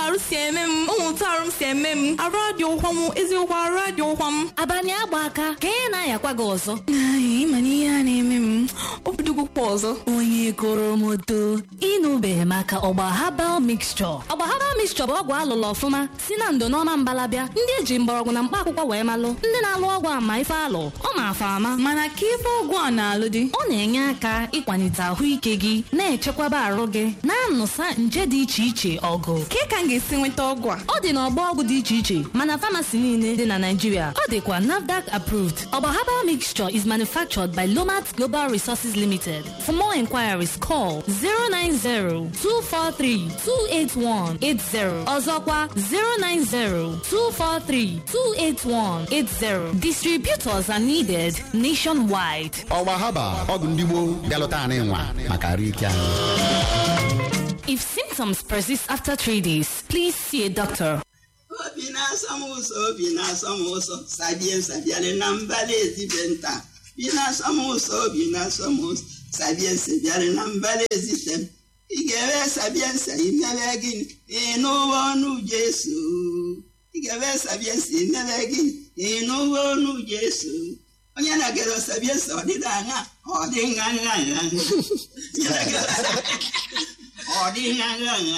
arụ si eme m ụmụ arụ si eme m arụ adị ụkwa m eziokwu arụ adị ụkwa m abalị agba aka ka ị na-ayakwa gị ọzọ ịma na ihe a na-eme m obidogokwa ọzọ onye koro moto ịnụbeghị maka ọgba herbal mixture. Ọgba herbal mixture bụ ọgwụ alụlụ ọfụma si na ndo n'ọma mbalabịa ndị eji mgbọrọgwụ na mkpa akwụkwọ wee malụ ndị na-alụ ọgwụ ama ife alụ ọ ma-afa ama mana ka ife ọgwụ a na-alụ dị ọ na-enye aka ịkwalite ahụike gị na-echekwaba arụ gị na-anụsa nje dị iche iche ọgụ. ka ka m ga-esi nweta ọgwụ a? Ọ dị n'ọgbọ ọgwụ dị iche iche mana famasi niile dị na Naịjirịa. Ọ dịkwa NAFDAC approved. Ọgba herbal mixture is manufactured by Lomat Global Resources Limited. For more inquiries, call 090-243-28180. Ọzọkwa 090-243-28180. Distributors are needed nationwide. Ọgba herbal ọgwụ ndị gboo bịalụta anyị nwa maka arụ ike anyị. If symptoms persist after 3 days, please see a doctor. Obi na-asọ m ụsọ sabiale na mbala ezibe nta. Bi na-asọ m ụsọ sabiale na mbala ezite m. Ị ga-ewe sabiensa imebe gịnị n'ụwa ọnụ Jesu. Ị ga-ewe sabiensa imebe gịnị n'ụwa ọnụ Jesu. Onye na-agero sabiensa ọ dịda anya ọ dị nha.